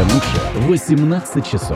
Костомукша 18 часов.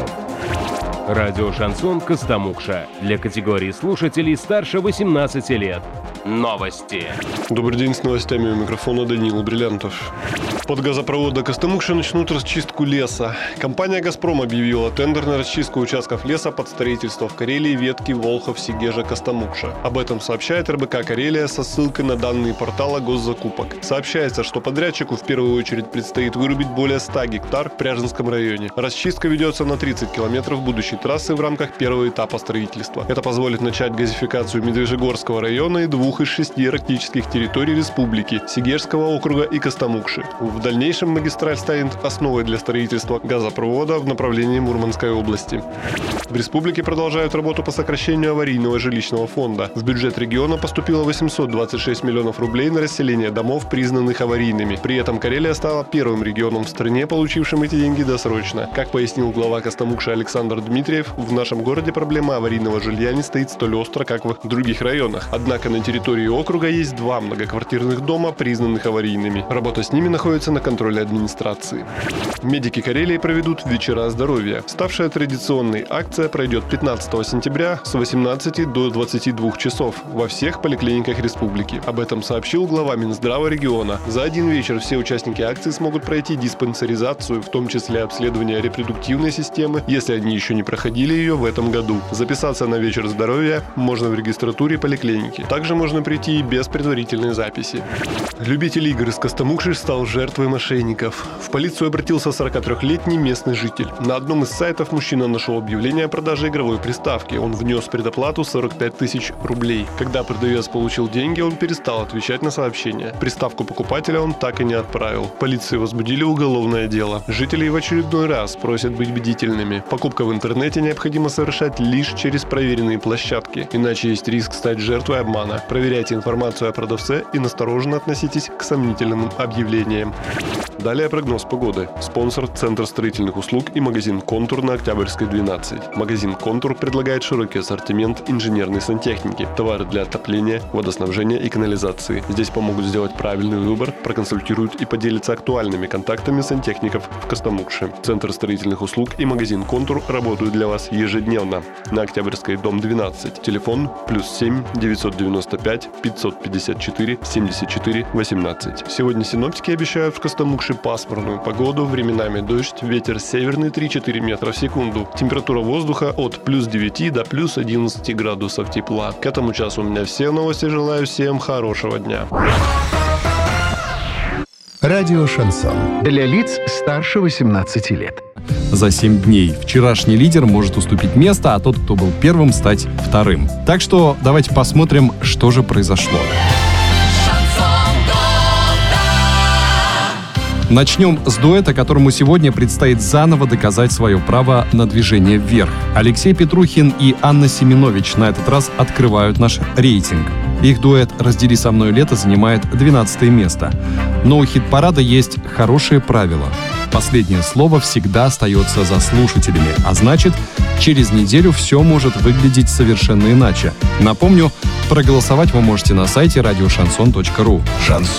Радио «Шансон» Костомукша. Для категории слушателей старше 18 лет. Новости. Добрый день, с новостями у микрофона Даниил Бриллиантов. Под газопровод до Костомукши начнут расчистку леса. Компания «Газпром» объявила тендер на расчистку участков леса под строительство в Карелии ветки Волхов-Сегежа-Костомукша. Об этом сообщает РБК «Карелия» со ссылкой на данные портала госзакупок. Сообщается, что подрядчику в первую очередь предстоит вырубить более 100 гектар в Пряженском районе. Расчистка ведется на 30 километров будущей трассы в рамках первого этапа строительства. Это позволит начать газификацию Медвежьегорского района и 2 из 6 арктических территорий республики – Сегежского округа и Костомукши. В дальнейшем магистраль станет основой для строительства газопровода в направлении Мурманской области. В республике продолжают работу по сокращению аварийного жилищного фонда. В бюджет региона поступило 826 миллионов рублей на расселение домов, признанных аварийными. При этом Карелия стала первым регионом в стране, получившим эти деньги досрочно. Как пояснил глава Костомукши Александр Дмитриев, в нашем городе проблема аварийного жилья не стоит столь остро, как в других районах. Однако на территории округа есть 2 многоквартирных дома, признанных аварийными. Работа с ними находится на контроле администрации. Медики Карелии проведут вечера здоровья. Ставшая традиционной акция пройдет 15 сентября с 18 до 22 часов во всех поликлиниках республики. Об этом сообщил глава Минздрава региона. За один вечер все участники акции смогут пройти диспансеризацию, в том числе обследование репродуктивной системы, если они еще не проходили ее в этом году. Записаться на вечер здоровья можно в регистратуре поликлиники. Также можно прийти и без предварительной записи. Любитель игр из Костомукши стал жертвой мошенников. В полицию обратился 43-летний местный житель. На одном из сайтов мужчина нашел объявление о продаже игровой приставки. Он внес предоплату 45 тысяч рублей. Когда продавец получил деньги, он перестал отвечать на сообщения. Приставку покупателя он так и не отправил. Полиции возбудили уголовное дело. Жители в очередной раз просят быть бдительными. Покупка в интернете необходимо совершать лишь через проверенные площадки, иначе есть риск стать жертвой обмана. Проверяйте информацию о продавце и настороженно относитесь к сомнительным объявлениям. Далее прогноз погоды. Спонсор – Центр строительных услуг и магазин «Контур» на Октябрьской, 12. Магазин «Контур» предлагает широкий ассортимент инженерной сантехники, товары для отопления, водоснабжения и канализации. Здесь помогут сделать правильный выбор, проконсультируют и поделятся актуальными контактами сантехников в Костомукше. Центр строительных услуг и магазин «Контур» работают для вас ежедневно. На Октябрьской, дом 12. Телефон +7 995 554 74 18. Сегодня синоптики обещают в Костомукше пасмурную погоду, временами дождь, ветер северный 3-4 метра в секунду. Температура воздуха от +9 до +11 градусов тепла. К этому часу у меня все новости. Желаю всем хорошего дня. Радио «Шансон». Для лиц старше 18 лет. За 7 дней вчерашний лидер может уступить место, а тот, кто был первым, стать вторым. Так что давайте посмотрим, что же произошло. Начнем с дуэта, которому сегодня предстоит заново доказать свое право на движение вверх. Алексей Петрухин и Анна Семенович на этот раз открывают наш рейтинг. Их дуэт «Раздели со мной лето» занимает 12 место. Но у хит-парада есть хорошее правило. Последнее слово всегда остается за слушателями, а значит, через неделю все может выглядеть совершенно иначе. Напомню, проголосовать вы можете на сайте radioshanson.ru.